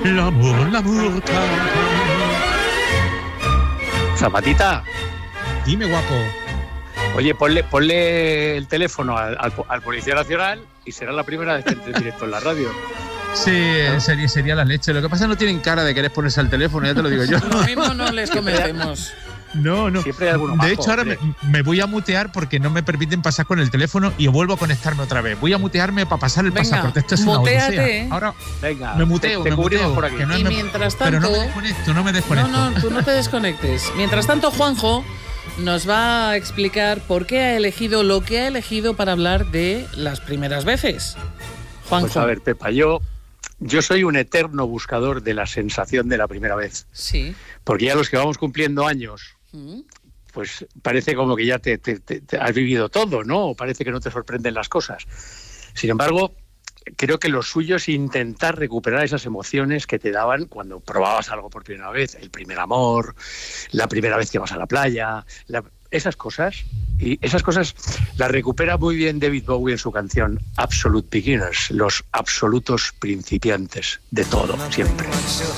L'amour. Zapatita, Dime, guapo. oye, ponle el teléfono al Policía Nacional y será la primera vez que entre en directo en la radio. Sí, sería la leche. Lo que pasa es que no tienen cara de querer ponerse al teléfono, ya te lo digo yo. Lo mismo no les convencemos. No. Siempre hay alguno De bajo, hecho, ahora me voy a mutear porque no me permiten pasar con el teléfono y vuelvo a conectarme otra vez. Voy a mutearme para pasar el pasaporte. Esto es una muteate. odisea. Ahora Venga, me muteo, te cubrimos por aquí. que no Y me- mientras Pero tanto... no me desconecto. No, tú no te desconectes. Mientras tanto, Juanjo nos va a explicar por qué ha elegido lo que ha elegido para hablar de las primeras veces. Juanjo. Pues a ver, Pepa, yo soy un eterno buscador de la sensación de la primera vez. Sí. Porque ya los que vamos cumpliendo años, pues parece como que ya te has vivido todo, ¿no? O parece que no te sorprenden las cosas. Sin embargo, creo que lo suyo es intentar recuperar esas emociones que te daban cuando probabas algo por primera vez, el primer amor, la primera vez que vas a la playa, esas cosas. Y esas cosas las recupera muy bien David Bowie en su canción Absolute Beginners, los absolutos principiantes de todo, siempre.